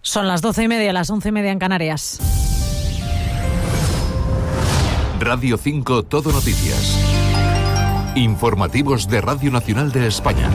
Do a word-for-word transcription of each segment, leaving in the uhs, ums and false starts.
Son las doce y media, las once y media en Canarias. Radio cinco Todo Noticias. Informativos de Radio Nacional de España.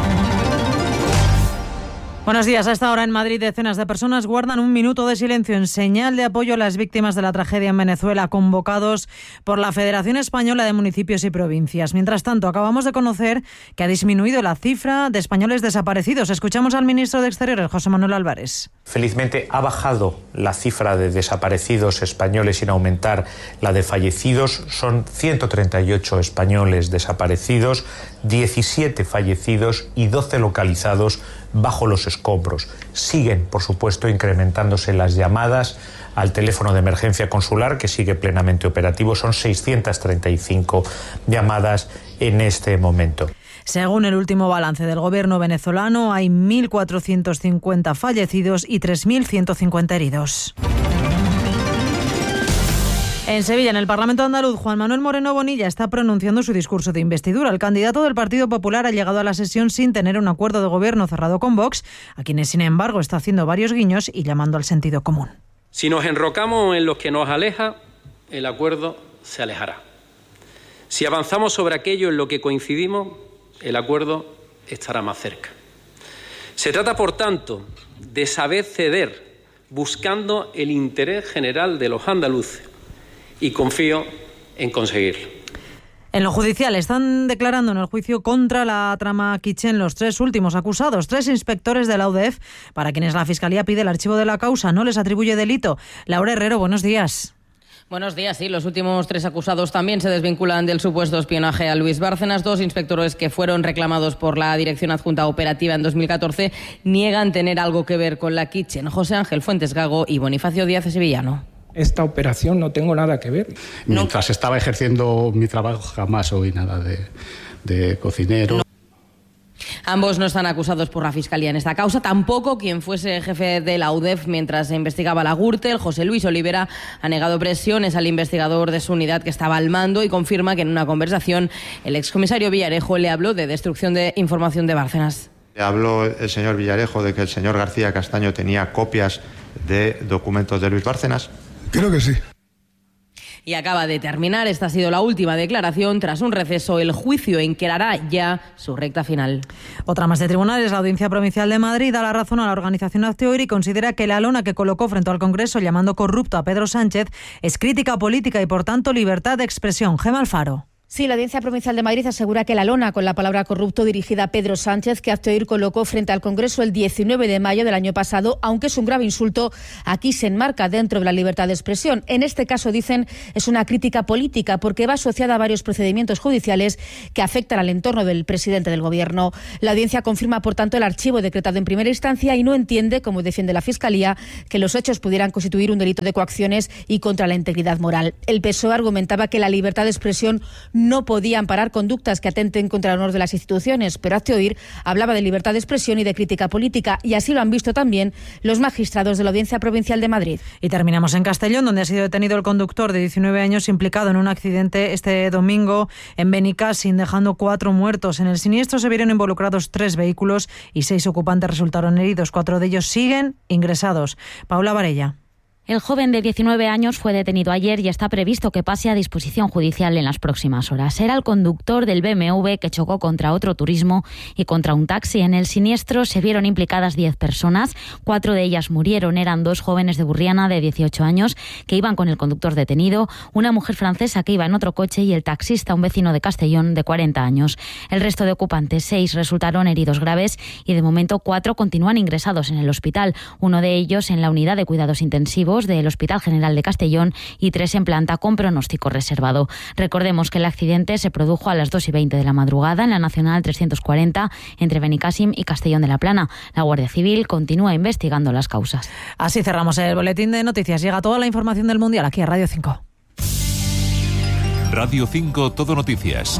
Buenos días. A esta hora en Madrid decenas de personas guardan un minuto de silencio en señal de apoyo a las víctimas de la tragedia en Venezuela, convocados por la Federación Española de Municipios y Provincias. Mientras tanto, acabamos de conocer que ha disminuido la cifra de españoles desaparecidos. Escuchamos al ministro de Exteriores, José Manuel Álvarez. Felizmente ha bajado la cifra de desaparecidos españoles sin aumentar la de fallecidos. Son ciento treinta y ocho españoles desaparecidos, diecisiete fallecidos y doce localizados bajo los escombros. Siguen, por supuesto, incrementándose las llamadas al teléfono de emergencia consular, que sigue plenamente operativo. Son seiscientas treinta y cinco llamadas en este momento. Según el último balance del gobierno venezolano, hay mil cuatrocientos cincuenta fallecidos y tres mil ciento cincuenta heridos. En Sevilla, en el Parlamento andaluz, Juan Manuel Moreno Bonilla está pronunciando su discurso de investidura. El candidato del Partido Popular ha llegado a la sesión sin tener un acuerdo de gobierno cerrado con Vox, a quienes, sin embargo, está haciendo varios guiños y llamando al sentido común. Si nos enrocamos en lo que nos aleja, el acuerdo se alejará. Si avanzamos sobre aquello en lo que coincidimos, el acuerdo estará más cerca. Se trata, por tanto, de saber ceder, buscando el interés general de los andaluces, y confío en conseguirlo. En lo judicial están declarando en el juicio contra la trama Kitchen los tres últimos acusados, tres inspectores de la U D E F, para quienes la Fiscalía pide el archivo de la causa, no les atribuye delito. Laura Herrero, buenos días. Buenos días, sí. Los últimos tres acusados también se desvinculan del supuesto espionaje a Luis Bárcenas. Dos inspectores que fueron reclamados por la Dirección Adjunta Operativa en dos mil catorce niegan tener algo que ver con la Kitchen. José Ángel Fuentes Gago y Bonifacio Díaz Sevillano. Esta operación no tengo nada que ver. Mientras estaba ejerciendo mi trabajo jamás oí nada de, de cocinero. No. Ambos no están acusados por la Fiscalía en esta causa, tampoco quien fuese jefe de la U D E F mientras se investigaba la Gürtel. José Luis Olivera ha negado presiones al investigador de su unidad que estaba al mando y confirma que en una conversación el excomisario Villarejo le habló de destrucción de información de Bárcenas. Habló el señor Villarejo de que el señor García Castaño tenía copias de documentos de Luis Bárcenas. Creo que sí. Y acaba de terminar, esta ha sido la última declaración. Tras un receso, el juicio encarará ya su recta final. Otra más de tribunales. La Audiencia Provincial de Madrid da la razón a la organización Acteoir y considera que la lona que colocó frente al Congreso llamando corrupto a Pedro Sánchez es crítica política y, por tanto, libertad de expresión. Gemma Alfaro. Sí, la Audiencia Provincial de Madrid asegura que la lona con la palabra corrupto dirigida a Pedro Sánchez, que Acteoir colocó frente al Congreso el diecinueve de mayo del año pasado, aunque es un grave insulto, aquí se enmarca dentro de la libertad de expresión. En este caso, dicen, es una crítica política porque va asociada a varios procedimientos judiciales que afectan al entorno del presidente del Gobierno. La Audiencia confirma, por tanto, el archivo decretado en primera instancia y no entiende, como defiende la Fiscalía, que los hechos pudieran constituir un delito de coacciones y contra la integridad moral. El P S O E argumentaba que la libertad de expresión no podía amparar conductas que atenten contra el honor de las instituciones, pero Acteoir hablaba de libertad de expresión y de crítica política, y así lo han visto también los magistrados de la Audiencia Provincial de Madrid. Y terminamos en Castellón, donde ha sido detenido el conductor de diecinueve años implicado en un accidente este domingo en Benicàssim, dejando cuatro muertos. En el siniestro se vieron involucrados tres vehículos y seis ocupantes resultaron heridos. Cuatro de ellos siguen ingresados. Paula Varella. El joven de diecinueve años fue detenido ayer y está previsto que pase a disposición judicial en las próximas horas. Era el conductor del B M W que chocó contra otro turismo y contra un taxi. En el siniestro se vieron implicadas diez personas, cuatro de ellas murieron. Eran dos jóvenes de Burriana de dieciocho años que iban con el conductor detenido, una mujer francesa que iba en otro coche y el taxista, un vecino de Castellón de cuarenta años. El resto de ocupantes, seis, resultaron heridos graves y de momento cuatro continúan ingresados en el hospital, uno de ellos en la unidad de cuidados intensivos del Hospital General de Castellón y tres en planta con pronóstico reservado. Recordemos que el accidente se produjo a las dos y veinte de la madrugada en la Nacional trescientos cuarenta entre Benicàssim y Castellón de la Plana. La Guardia Civil continúa investigando las causas. Así cerramos el boletín de noticias. Llega toda la información del Mundial aquí a Radio cinco. Radio cinco Todo Noticias.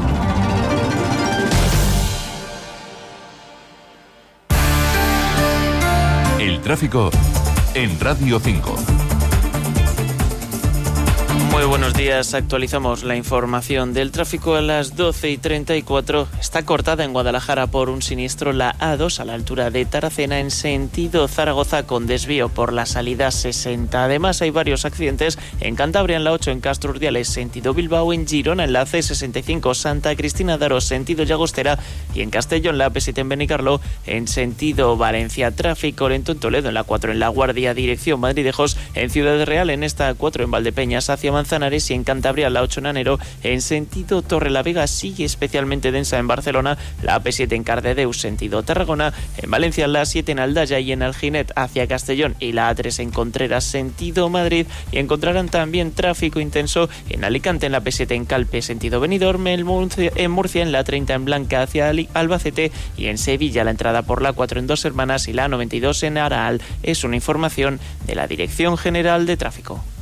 El tráfico en Radio cinco. Muy buenos días, actualizamos la información del tráfico a las doce y treinta y cuatro. Está cortada en Guadalajara por un siniestro la A dos a la altura de Taracena en sentido Zaragoza con desvío por la salida sesenta. Además hay varios accidentes en Cantabria en la ocho en Castro Urdiales sentido Bilbao, en Girona en la C sesenta y cinco Santa Cristina de Aro sentido Llagostera y en Castellón en la A P siete en Benicarló en sentido Valencia. Tráfico lento en Toledo en la cuatro en La Guardia dirección Madridejos, en Ciudad Real en esta A cuatro en Valdepeñas hacia Manzanares y en Cantabria la ocho en Anero en sentido Torrelavega sigue especialmente densa en Barcelona, la A P siete en Cardedeu sentido Tarragona, en Valencia la siete en Aldaya y en Alginet hacia Castellón y la A tres en Contreras sentido Madrid y encontrarán también tráfico intenso en Alicante en la P siete en Calpe sentido Benidorm, en Murcia en, Murcia, en la treinta en Blanca hacia Albacete y en Sevilla la entrada por la cuatro en Dos Hermanas y la noventa y dos en Araal. Es una información de la Dirección General de Tráfico.